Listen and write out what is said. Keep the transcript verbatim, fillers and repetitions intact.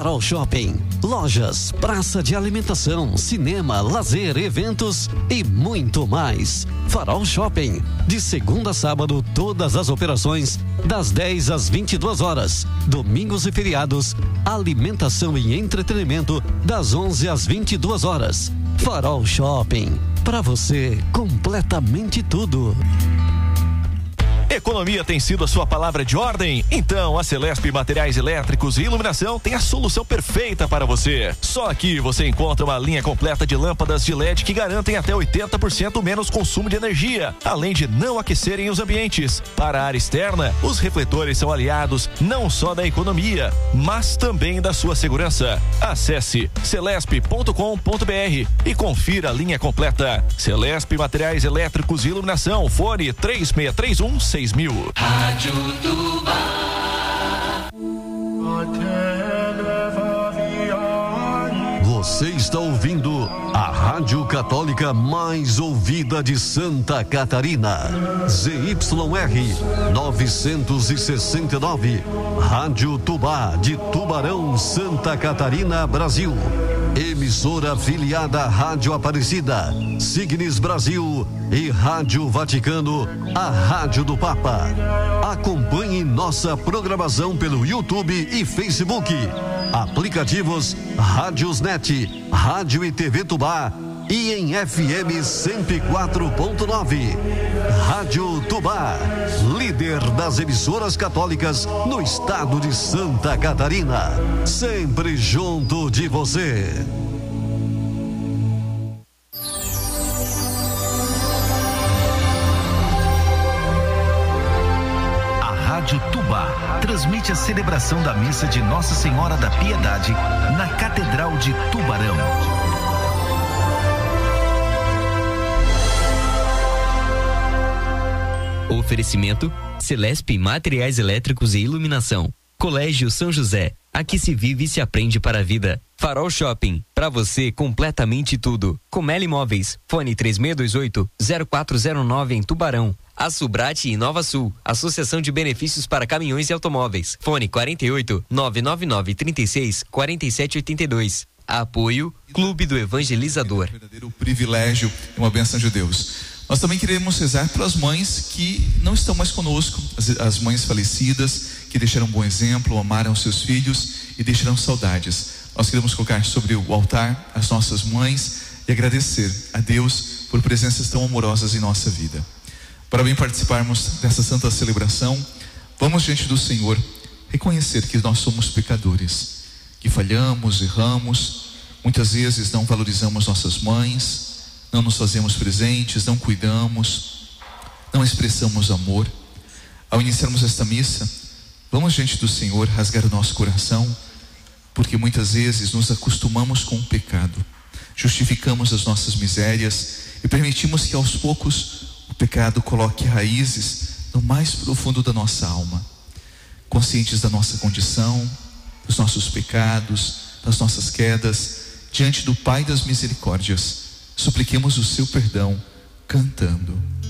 Farol Shopping, lojas, praça de alimentação, cinema, lazer, eventos e muito mais. Farol Shopping, de segunda a sábado, todas as operações das dez às vinte e duas horas, domingos e feriados, alimentação e entretenimento das onze às vinte e duas horas. Farol Shopping, para você completamente tudo. Economia tem sido a sua palavra de ordem? Então a Celesp Materiais Elétricos e Iluminação tem a solução perfeita para você. Só aqui você encontra uma linha completa de lâmpadas de L E D que garantem até oitenta por cento menos consumo de energia, além de não aquecerem os ambientes. Para a área externa, os refletores são aliados não só da economia, mas também da sua segurança. Acesse celesp ponto com ponto b r e confira a linha completa. Celesp Materiais Elétricos e Iluminação, fone três seis três um seis mil. Rádio Tuba. Você está ouvindo a Rádio Católica mais ouvida de Santa Catarina. Z Y R novecentos e sessenta e nove. Rádio Tubá de Tubarão, Santa Catarina, Brasil. Emissora afiliada à Rádio Aparecida, Signes Brasil e Rádio Vaticano, a Rádio do Papa. Acompanhe nossa programação pelo YouTube e Facebook. Aplicativos Rádiosnet, Rádio e T V Tubá e em F M cento e quatro ponto nove. Rádio Tubá, líder das emissoras católicas no estado de Santa Catarina. Sempre junto de você. Rádio Tubá transmite a celebração da missa de Nossa Senhora da Piedade na Catedral de Tubarão. Oferecimento Celesp Materiais Elétricos e Iluminação. Colégio São José, aqui se vive e se aprende para a vida. Farol Shopping, para você completamente tudo. Comeli Imóveis, fone três seis dois oito, zero quatro zero nove em Tubarão. A Subrate e Nova Sul, Associação de Benefícios para Caminhões e Automóveis. Fone quarenta e oito, nove nove nove, trinta e seis, quarenta e sete oitenta e dois. Apoio Clube do Evangelizador. Um verdadeiro privilégio e uma bênção de Deus. Nós também queremos rezar pelas mães que não estão mais conosco, as, as mães falecidas, que deixaram um bom exemplo, amaram seus filhos e deixaram saudades. Nós queremos colocar sobre o altar as nossas mães e agradecer a Deus por presenças tão amorosas em nossa vida. Para bem participarmos dessa santa celebração, vamos diante do Senhor reconhecer que nós somos pecadores, que falhamos, erramos, muitas vezes não valorizamos nossas mães, não nos fazemos presentes, não cuidamos, não expressamos amor. Ao iniciarmos esta missa, vamos diante do Senhor rasgar o nosso coração, porque muitas vezes nos acostumamos com o pecado, justificamos as nossas misérias e permitimos que aos poucos o pecado coloque raízes no mais profundo da nossa alma. Conscientes da nossa condição, dos nossos pecados, das nossas quedas, diante do Pai das Misericórdias, supliquemos o seu perdão, cantando.